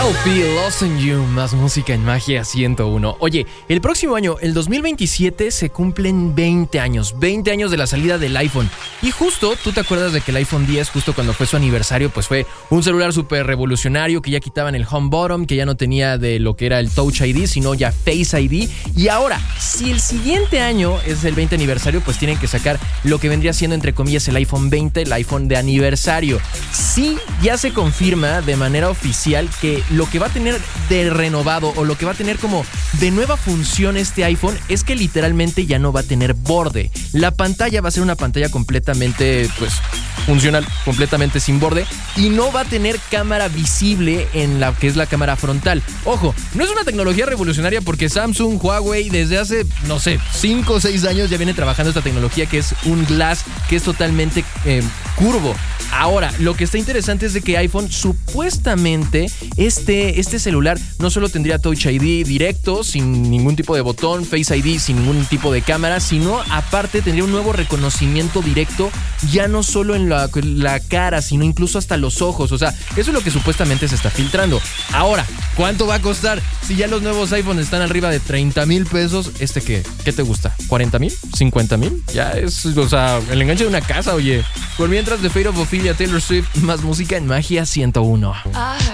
LP, Lost in You, más música en Magia 101. Oye, el próximo año, el 2027, se cumplen 20 años de la salida del iPhone. Y justo, tú te acuerdas de que el iPhone 10, justo cuando fue su aniversario, pues fue un celular súper revolucionario, que ya quitaban el home button, que ya no tenía de lo que era el Touch ID, sino ya Face ID. Y ahora, si el siguiente año es el 20 aniversario, pues tienen que sacar lo que vendría siendo, entre comillas, el iPhone 20, el iPhone de aniversario. Sí, ya se confirma de manera oficial que lo que va a tener de renovado o lo que va a tener como de nueva función este iPhone es que literalmente ya no va a tener borde. La pantalla va a ser una pantalla completamente, pues, funcional, completamente sin borde, y no va a tener cámara visible en la que es la cámara frontal. Ojo, no es una tecnología revolucionaria porque Samsung, Huawei desde hace, no sé, 5 o 6 años ya viene trabajando esta tecnología que es un glass que es totalmente curvo. Ahora, lo que está interesante es de que iPhone supuestamente este celular no solo tendría Touch ID directo, sin ningún tipo de botón, Face ID sin ningún tipo de cámara, sino aparte tendría un nuevo reconocimiento directo, ya no solo en la cara, sino incluso hasta los ojos. O sea, eso es lo que supuestamente se está filtrando. Ahora, ¿cuánto va a costar? Si ya los nuevos iPhones están arriba de 30,000 pesos, ¿qué te gusta? ¿40,000? ¿50,000? Ya es, o sea, el enganche de una casa, oye. Por mientras, de Fate of Ophelia, Taylor Swift, más música en Magia 101.